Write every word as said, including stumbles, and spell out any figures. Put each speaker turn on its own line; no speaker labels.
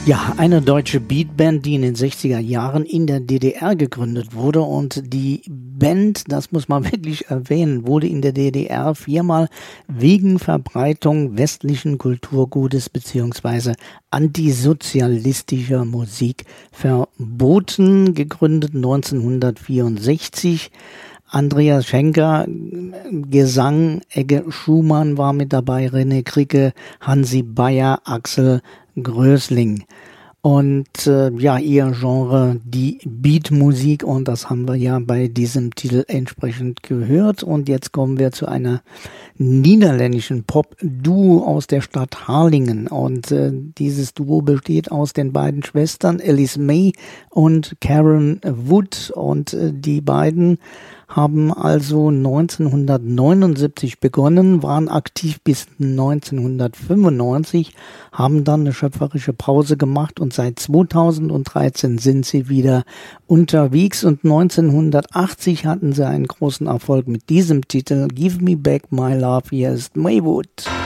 Ja, eine deutsche Beatband, die in den sechziger Jahren in der D D R gegründet wurde, und die Band, das muss man wirklich erwähnen, wurde in der D D R viermal wegen Verbreitung westlichen Kulturgutes bzw. antisozialistischer Musik verboten, gegründet neunzehnhundertvierundsechzig. Andreas Schenker, Gesang, Egge Schumann war mit dabei, René Kricke, Hansi Beyer, Axel Grösling. Und äh, ja, ihr Genre, die Beatmusik, und das haben wir ja bei diesem Titel entsprechend gehört. Und jetzt kommen wir zu einer niederländischen Pop-Duo aus der Stadt Harlingen. Und äh, dieses Duo besteht aus den beiden Schwestern Alice May und Karen Wood. Und äh, die beiden haben also neunzehnhundertneunundsiebzig begonnen, waren aktiv bis neunzehnhundertfünfundneunzig, haben dann eine schöpferische Pause gemacht und seit zweitausenddreizehn sind sie wieder unterwegs, und neunzehnhundertachtzig hatten sie einen großen Erfolg mit diesem Titel Give Me Back My Love. Hier ist Maywood.